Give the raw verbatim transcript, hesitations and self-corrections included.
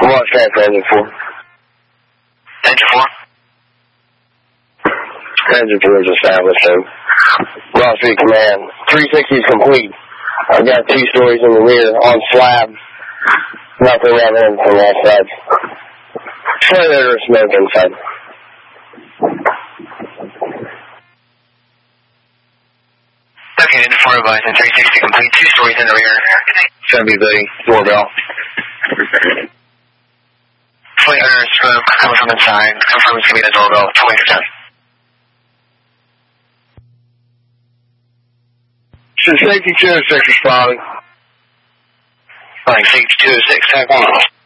Launch pad for engine four. Engine four? Engine four is established, so Ross V Command. three sixty is complete. I've got two stories in the rear on slab. Nothing around in from all sides. Slight odor of smoke inside. Okay, engine four advising three sixty complete. Two stories in the rear. Chevy V, doorbell. Slight odor of smoke coming from inside. Confirm it's going to be the doorbell. twenty percent. Should safety two oh six responding. Flying safety two oh six, tag one.